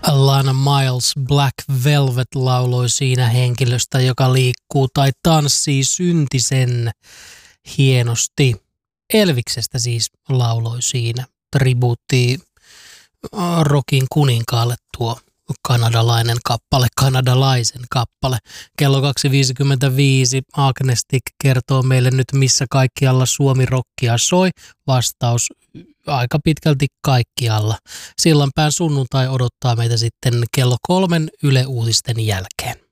Alana Miles Black Velvet lauloi siinä henkilöstä, joka liikkuu tai tanssii syntisen hienosti. Elviksestä siis lauloi siinä. Tribuutti rockin kuninkaalle tuo kanadalaisen kappale. Kello 2.55 Agnestik kertoo meille nyt, missä kaikkialla Suomi-rockia soi. Vastaus aika pitkälti kaikkialla. Sillanpään sunnuntai odottaa meitä sitten kello 3 Yle Uutisten jälkeen.